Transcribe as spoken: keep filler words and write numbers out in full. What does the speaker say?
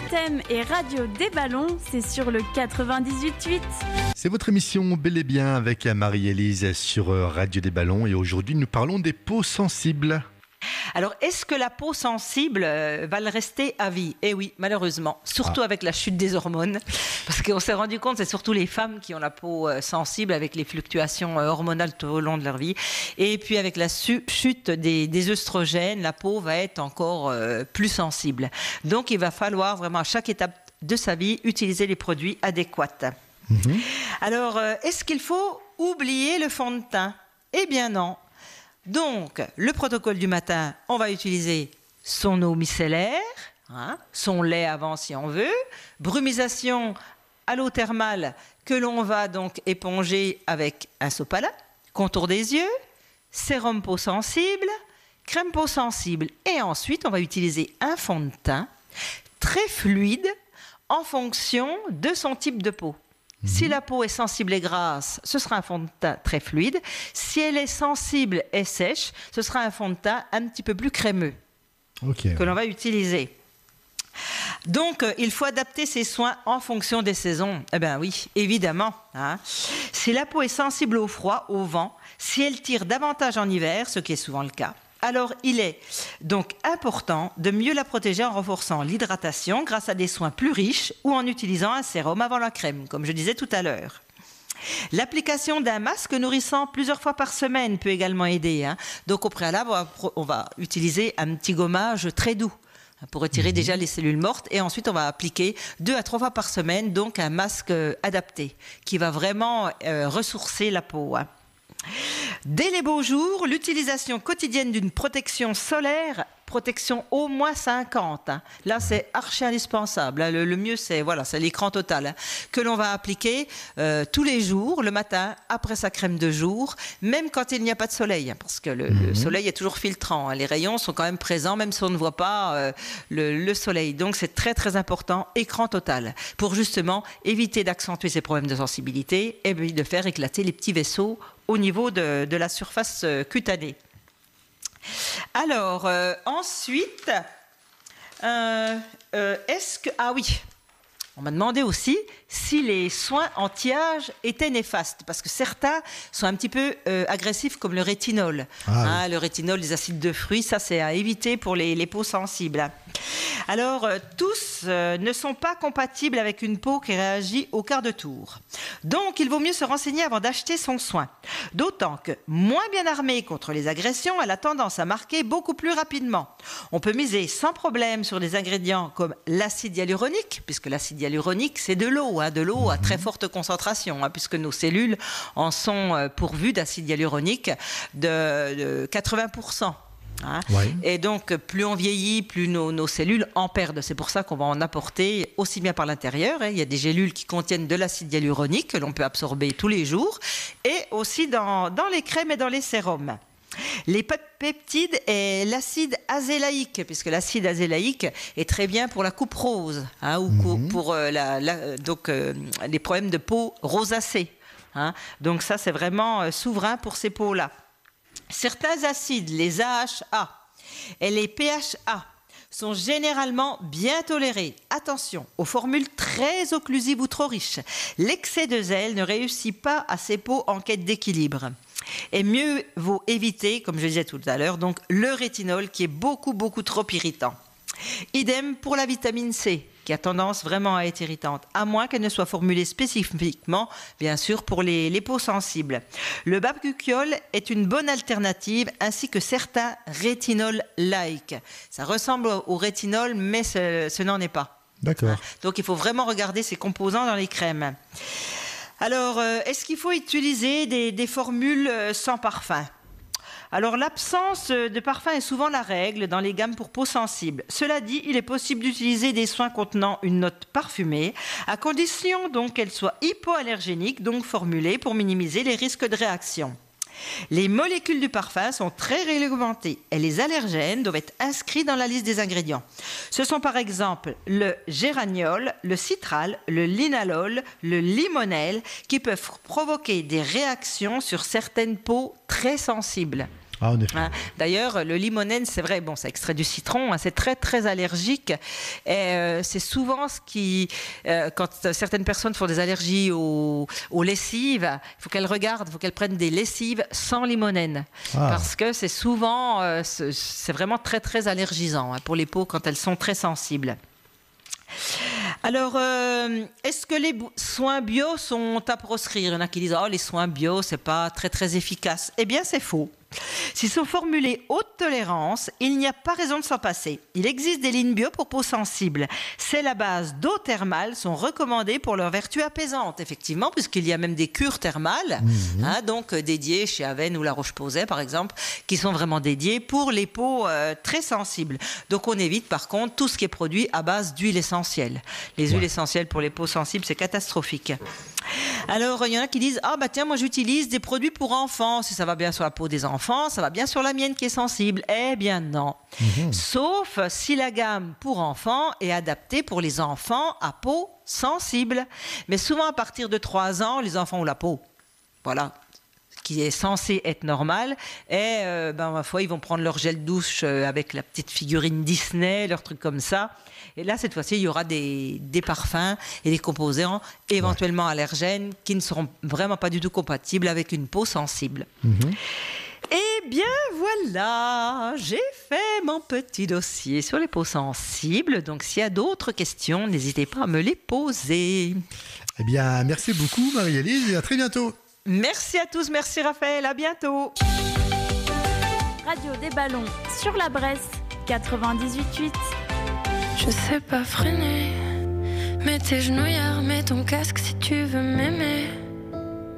thème est Radio des Ballons, c'est sur le quatre-vingt-dix-huit huit. C'est votre émission Bel et Bien avec Marie-Élise sur Radio des Ballons et aujourd'hui nous parlons des peaux sensibles. Alors, est-ce que la peau sensible euh, va le rester à vie ? Eh oui, malheureusement, surtout ah. avec la chute des hormones, parce qu'on s'est rendu compte, c'est surtout les femmes qui ont la peau euh, sensible avec les fluctuations euh, hormonales tout au long de leur vie. Et puis avec la su- chute des, des œstrogènes, la peau va être encore euh, plus sensible. Donc, il va falloir vraiment à chaque étape de sa vie utiliser les produits adéquats. Mmh. Alors, euh, est-ce qu'il faut oublier le fond de teint ? Eh bien non. Donc, le protocole du matin, on va utiliser son eau micellaire, hein, son lait avant si on veut, brumisation à l'eau thermale que l'on va donc éponger avec un sopalin, contour des yeux, sérum peau sensible, crème peau sensible et ensuite on va utiliser un fond de teint très fluide en fonction de son type de peau. Si la peau est sensible et grasse, ce sera un fond de teint très fluide. Si elle est sensible et sèche, ce sera un fond de teint un petit peu plus crémeux okay, que l'on va utiliser. Donc, euh, il faut adapter ses soins en fonction des saisons. Eh bien oui, évidemment. Hein. Si la peau est sensible au froid, au vent, si elle tire davantage en hiver, ce qui est souvent le cas, alors, il est donc important de mieux la protéger en renforçant l'hydratation grâce à des soins plus riches ou en utilisant un sérum avant la crème, comme je disais tout à l'heure. L'application d'un masque nourrissant plusieurs fois par semaine peut également aider. Hein. Donc, au préalable, on va, on va utiliser un petit gommage très doux pour retirer mmh. déjà les cellules mortes. Et ensuite, on va appliquer deux à trois fois par semaine, donc un masque adapté qui va vraiment euh, ressourcer la peau. Hein. Dès les beaux jours, l'utilisation quotidienne d'une protection solaire, protection au moins cinquante, hein. Là c'est archi indispensable, hein. le, le mieux c'est voilà, c'est l'écran total hein, que l'on va appliquer euh, tous les jours, le matin, après sa crème de jour, même quand il n'y a pas de soleil, hein, parce que le, mmh. le soleil est toujours filtrant, hein. Les rayons sont quand même présents, même si on ne voit pas euh, le, le soleil, donc c'est très très important, écran total, pour justement éviter d'accentuer ces problèmes de sensibilité et de faire éclater les petits vaisseaux au niveau de, de la surface cutanée. Alors, euh, ensuite, euh, euh, est-ce que... Ah oui, on m'a demandé aussi si les soins anti-âge étaient néfastes, parce que certains sont un petit peu euh, agressifs, comme le rétinol. Ah, hein, oui. Le rétinol, les acides de fruits, ça c'est à éviter pour les, les peaux sensibles. Alors, euh, tous euh, ne sont pas compatibles avec une peau qui réagit au quart de tour. Donc, il vaut mieux se renseigner avant d'acheter son soin. D'autant que, moins bien armée contre les agressions, elle a tendance à marquer beaucoup plus rapidement. On peut miser sans problème sur des ingrédients comme l'acide hyaluronique, puisque l'acide hyaluronique, c'est de l'eau, hein, de l'eau à très forte concentration, hein, puisque nos cellules en sont euh, pourvues d'acide hyaluronique de, de quatre-vingts pour cent. Hein. Ouais. Et donc, plus on vieillit, plus nos, nos cellules en perdent. C'est pour ça qu'on va en apporter aussi bien par l'intérieur. Hein. Il y a des gélules qui contiennent de l'acide hyaluronique que l'on peut absorber tous les jours, et aussi dans, dans les crèmes et dans les sérums. Les peptides et l'acide azélaïque, puisque l'acide azélaïque est très bien pour la coupe rose, hein, ou mmh. pour euh, la, la, donc, euh, les problèmes de peau rosacée. Hein. Donc ça, c'est vraiment euh, souverain pour ces peaux-là. Certains acides, les A H A et les P H A, sont généralement bien tolérés. Attention aux formules très occlusives ou trop riches. L'excès de zèle ne réussit pas à ces peaux en quête d'équilibre. Et mieux vaut éviter, comme je disais tout à l'heure, donc le rétinol qui est beaucoup, beaucoup trop irritant. Idem pour la vitamine C, qui a tendance vraiment à être irritante, à moins qu'elle ne soit formulée spécifiquement, bien sûr, pour les, les peaux sensibles. Le bakuchiol est une bonne alternative, ainsi que certains rétinol-like. Ça ressemble au rétinol, mais ce, ce n'en est pas. D'accord. Donc, il faut vraiment regarder ces composants dans les crèmes. Alors, euh, est-ce qu'il faut utiliser des, des formules sans parfum ? Alors, l'absence de parfum est souvent la règle dans les gammes pour peau sensible. Cela dit, il est possible d'utiliser des soins contenant une note parfumée, à condition donc qu'elle soit hypoallergénique, donc formulée pour minimiser les risques de réaction. Les molécules du parfum sont très réglementées et les allergènes doivent être inscrits dans la liste des ingrédients. Ce sont par exemple le géraniol, le citral, le linalol, le limonèle qui peuvent provoquer des réactions sur certaines peaux très sensibles. Ah, en effet. Hein. D'ailleurs, le limonène, c'est vrai, bon, c'est extrait du citron, hein, c'est très très allergique. Et euh, c'est souvent ce qui, euh, quand certaines personnes font des allergies aux, aux lessives, il faut qu'elles regardent, il faut qu'elles prennent des lessives sans limonène, Ah. parce que c'est souvent, euh, c'est, c'est vraiment très très allergisant hein, pour les peaux quand elles sont très sensibles. Alors, euh, est-ce que les bo- soins bio sont à proscrire? Il y en a qui disent « Oh, les soins bio, c'est pas très très efficace ». Eh bien, c'est faux. S'ils sont formulés haute tolérance, il n'y a pas raison de s'en passer. Il existe des lignes bio pour peau sensible. Ces la base d'eau thermale sont recommandées pour leurs vertus apaisantes, effectivement, puisqu'il y a même des cures thermales, mmh. hein, donc euh, dédiées chez Aven ou La Roche-Posay, par exemple, qui sont vraiment dédiées pour les peaux euh, très sensibles. Donc on évite par contre tout ce qui est produit à base d'huile essentielle. Les huiles ouais. essentielles pour les peaux sensibles, c'est catastrophique. Alors, il y en a qui disent « Ah, bah tiens, moi j'utilise des produits pour enfants. Si ça va bien sur la peau des enfants, ça va bien sur la mienne qui est sensible. » Eh bien non. Mmh. Sauf si la gamme pour enfants est adaptée pour les enfants à peau sensible. Mais souvent, à partir de trois ans, les enfants ont la peau. Voilà. Qui est censé être normal, et euh, ben, ma foi, ils vont prendre leur gel douche euh, avec la petite figurine Disney, leur truc comme ça. Et là, cette fois-ci, il y aura des, des parfums et des composants éventuellement ouais. allergènes qui ne seront vraiment pas du tout compatibles avec une peau sensible. Mmh. Eh bien, voilà, j'ai fait mon petit dossier sur les peaux sensibles. Donc, s'il y a d'autres questions, n'hésitez pas à me les poser. Eh bien, merci beaucoup, Marie-Élise, et à très bientôt. Merci à tous, merci Raphaël, à bientôt. Radio des Ballons sur la Bresse, quatre-vingt-dix-huit huit. Je sais pas freiner, mets tes genouillères, mets ton casque si tu veux m'aimer.